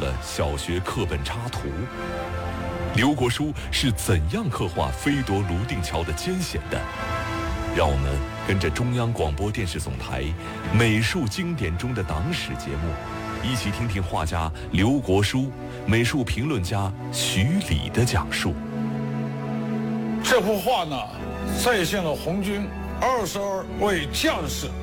了小学课本插图。刘国书是怎样刻画飞夺泸定桥的艰险的？让我们跟着中央广播电视总台美术经典中的党史节目，一起听听画家刘国书、美术评论家徐礼的讲述。 这幅画呢，再现了红军22位将士